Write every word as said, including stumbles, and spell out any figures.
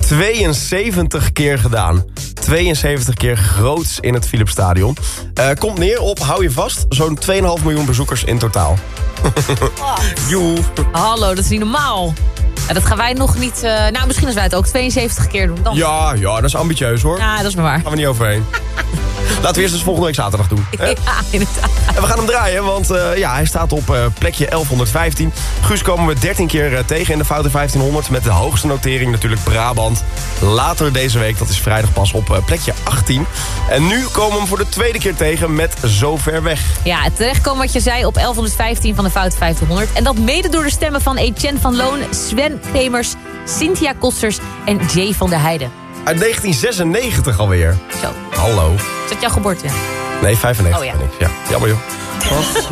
tweeënzeventig keer gedaan. tweeënzeventig keer groots in het Philipsstadion. Uh, komt neer op, hou je vast, zo'n twee komma vijf miljoen bezoekers in totaal. Oh. Joe. Hallo, dat is niet normaal. Ja, dat gaan wij nog niet... Uh, nou, misschien als wij het ook tweeënzeventig keer doen. Dan. Ja, ja, dat is ambitieus hoor. Ja, dat is maar waar. Daar gaan we niet overheen. Laten we eerst dus volgende week zaterdag doen. Hè? Ja, inderdaad. En we gaan hem draaien, want uh, ja, hij staat op uh, plekje elfhonderdvijftien. Guus komen we dertien keer uh, tegen in de Foute vijftienhonderd... met de hoogste notering natuurlijk Brabant. Later deze week, dat is vrijdag pas, op uh, plekje achttien. En nu komen we hem voor de tweede keer tegen met Zo Ver Weg. Ja, terechtkomen wat je zei op elfhonderdvijftien van de Foute vijftienhonderd. En dat mede door de stemmen van Etienne van Loon, Sven Kremers, Cynthia Kosters en Jay van der Heijden. Uit negentien zesennegentig alweer. Zo. Hallo. Is dat jouw geboorte? Nee, vijfennegentig Oh, ja. ben ik. Ja, jammer joh.